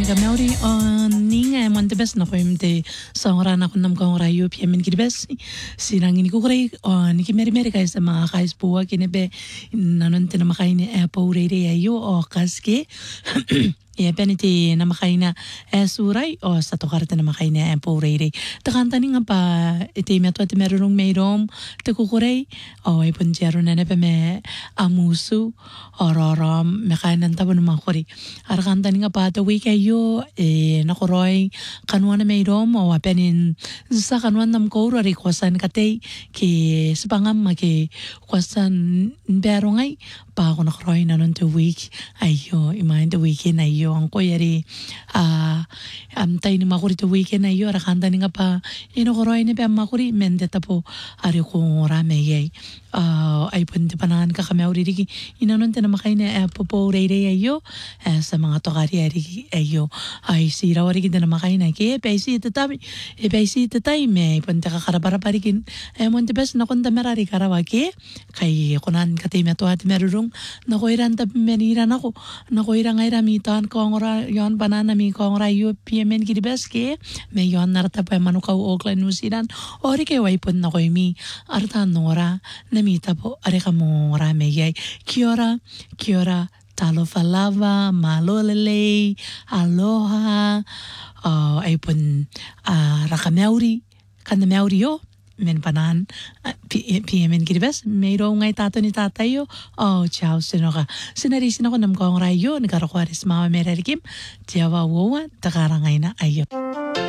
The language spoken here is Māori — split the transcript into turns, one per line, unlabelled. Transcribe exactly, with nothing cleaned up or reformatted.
Mauri on ninga monte bes na ko imte songra na ko nam ko rayo piamin kidbes sinang ini ko kray on ki meri meri kay sa mga kais puwa kinebe nanon tin makaini apo rere ayo o kaske ya peniti na makaina e suray o sa tokarta na makaina e porere takanta ni nga pa iti meto at merong mayrom te kukuray o ipon jero na nepe me amusu ororom mekainan tabo na makuri arakanta ni nga pa ta week ayo e nakuroy kanwa na mayrom o apenin sa kanwa nam ko uri kwasan katay ki sapangam maki kwasan pero ngay pa ako nakuroy na nun to week ayo imahin to weekend ayo ang ko yari uh, am tayo ni makuri to weekend ayo arakanta ni nga pa inokoroy ni pa makuri mende tapo ari ko rame yay uh, ay punti panangan ka kami uriri inanon ta na makay na uh, popo rere ayo uh, sa mga tokari ari ayo ay sira wari kita na makay na kaya paisi tatami e paisi tatay may punti ka karabara parikin ay munti bes na kunta merari karawaki kay kunan katay meto at merurong nakoiran tapi meniran ako nakoiran ngay ramitan kongra yon banana mi kongra yu piemen kidi beske me yon narta pa manukaw Oakland New Zealand ori kay waipon na koy mi arta nora namita po are ka mo rame yay kiora kiora talo falava malolele aloha uh, aipon uh, rakameuri kanda meuri yo men panan P M N kiribes mayro ngay tato ni tatayo oh ciao sinoka sinarisin ako nam kong rayo nagkarakwaris mama merarikim tiyawa wawa takarangay na ayo